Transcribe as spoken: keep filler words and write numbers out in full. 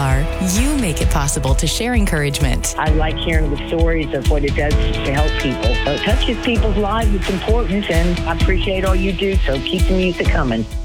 are, you make it possible to share encouragement. I like hearing the stories of what it does to help people. So it touches people's lives. It's important, and I appreciate all you do, so keep the music coming.